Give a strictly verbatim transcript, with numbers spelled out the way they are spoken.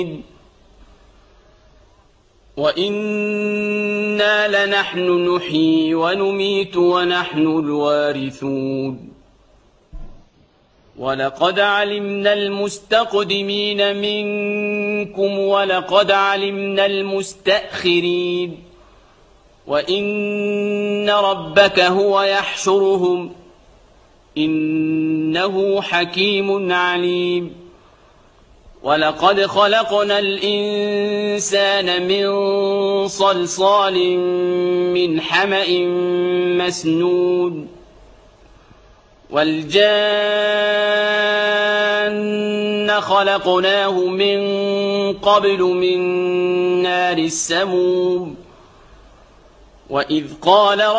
وإنا لنحن نحيي ونميت ونحن الوارثون ولقد علمنا المستقدمين منكم ولقد علمنا المستأخرين وإن ربك هو يحشرهم إنه حكيم عليم ولقد خلقنا الإنسان من صلصال من حمأ مسنون والجان خلقناه من قبل من نار السموم وإذ قال